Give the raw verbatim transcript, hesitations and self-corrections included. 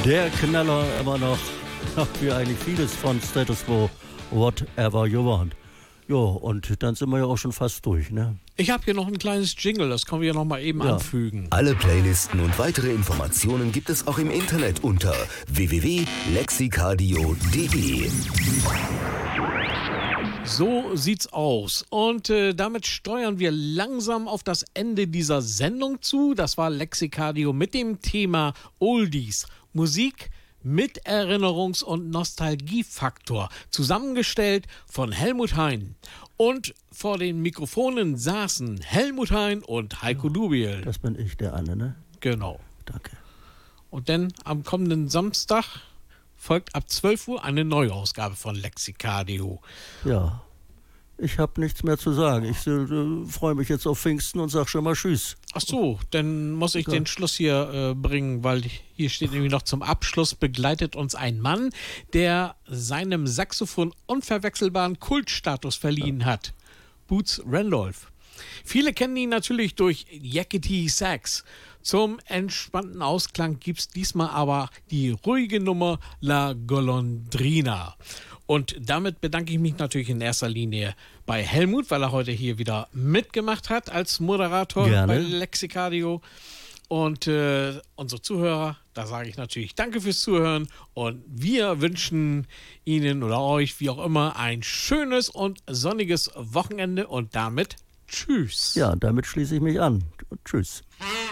Der Knaller immer noch, wie eigentlich vieles von Status Quo, Whatever You Want. Jo, und dann sind wir ja auch schon fast durch, ne? Ich habe hier noch ein kleines Jingle, das können wir ja noch mal eben ja. anfügen. Alle Playlisten und weitere Informationen gibt es auch im Internet unter w w w punkt lexicardio punkt d e. So sieht's aus. Und äh, damit steuern wir langsam auf das Ende dieser Sendung zu. Das war Lexicardio mit dem Thema Oldies. Musik mit Erinnerungs- und Nostalgiefaktor. Zusammengestellt von Helmut Hein. Und vor den Mikrofonen saßen Helmut Hein und Heiko ja, Dubiel. Das bin ich, der Anne, ne? Genau. Danke. Und dann am kommenden Samstag folgt ab zwölf Uhr eine neue Ausgabe von Lexicardio. Ja, ich habe nichts mehr zu sagen. Ich äh, freue mich jetzt auf Pfingsten und sage schon mal Tschüss. Ach so, dann muss ich ja. den Schluss hier äh, bringen, weil hier steht nämlich noch: zum Abschluss begleitet uns ein Mann, der seinem Saxophon unverwechselbaren Kultstatus verliehen ja. hat. Boots Randolph. Viele kennen ihn natürlich durch Yakety Sax. Zum entspannten Ausklang gibt es diesmal aber die ruhige Nummer La Golondrina. Und damit bedanke ich mich natürlich in erster Linie bei Helmut, weil er heute hier wieder mitgemacht hat als Moderator Gerne. bei Lexicardio. Und äh, unsere Zuhörer, da sage ich natürlich Danke fürs Zuhören. Und wir wünschen Ihnen oder euch, wie auch immer, ein schönes und sonniges Wochenende. Und damit tschüss. Ja, damit schließe ich mich an. Tschüss.